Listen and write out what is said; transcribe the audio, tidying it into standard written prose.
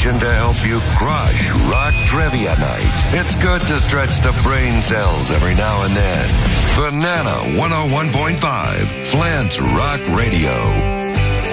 station to help you crush rock trivia night. It's good to stretch the brain cells every now and then. Banana 101.5, Flint's Rock Radio.